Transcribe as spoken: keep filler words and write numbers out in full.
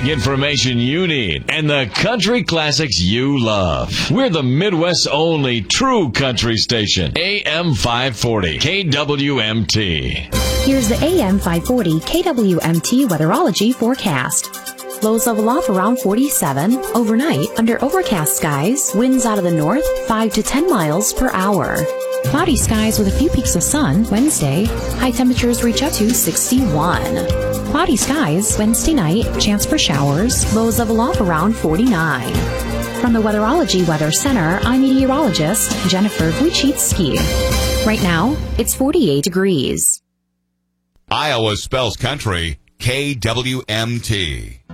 music information you need and the country classics you love. We're the Midwest's only true country station. A M five forty K W M T. Here's the A M five forty K W M T weatherology forecast. Lows level off around forty-seven. Overnight, under overcast skies, winds out of the north five to ten miles per hour. Cloudy skies with a few peaks of sun Wednesday. High temperatures reach up to sixty-one. Cloudy skies Wednesday night, chance for showers. Lows level off around forty-nine. From the Weatherology Weather Center, I'm meteorologist Jennifer Wojcicki. Right now, it's forty-eight degrees. Iowa spells country K W M T.